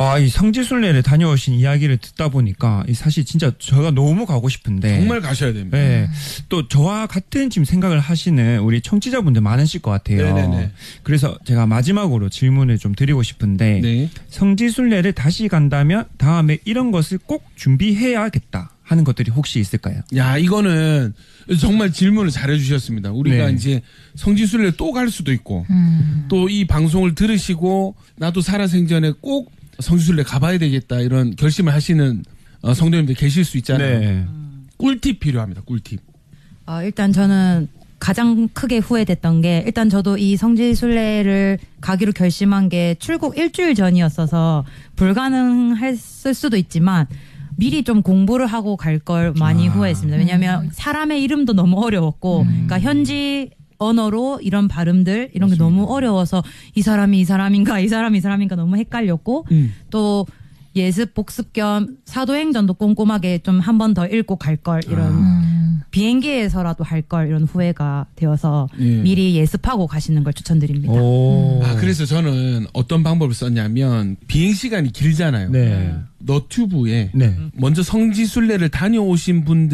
이 성지순례를 다녀오신 이야기를 듣다 보니까 사실 진짜 제가 너무 가고 싶은데 정말 가셔야 됩니다. 네. 또 저와 같은 지금 생각을 하시는 우리 청취자분들 많으실 것 같아요. 네네네. 그래서 제가 마지막으로 질문을 좀 드리고 싶은데 네. 성지순례를 다시 간다면 다음에 이런 것을 꼭 준비해야겠다 하는 것들이 혹시 있을까요? 야, 이거는 정말 질문을 잘해 주셨습니다. 우리가 네. 이제 성지순례를 또 갈 수도 있고 또 이 방송을 들으시고 나도 살아생전에 꼭 성지순례 가봐야 되겠다 이런 결심을 하시는 성도님들 계실 수 있잖아요. 네. 꿀팁 필요합니다. 꿀팁. 일단 저는 가장 크게 후회됐던 게 일단 저도 이 성지순례를 가기로 결심한 게 출국 일주일 전이었어서 불가능했을 수도 있지만 미리 좀 공부를 하고 갈 걸 많이 후회했습니다. 왜냐하면 사람의 이름도 너무 어려웠고 그러니까 현지 언어로 이런 발음들 이런 게 너무 어려워서 이 사람이 이 사람인가 이 사람이 이 사람인가 너무 헷갈렸고 또 예습 복습 겸 사도행전도 꼼꼼하게 좀 한 번 더 읽고 갈 걸 이런 비행기에서라도 할 걸 이런 후회가 되어서 미리 예습하고 가시는 걸 추천드립니다. 그래서 저는 어떤 방법을 썼냐면 비행 시간이 길잖아요. 네. 너튜브에 네. 먼저 성지순례를 다녀오신 분들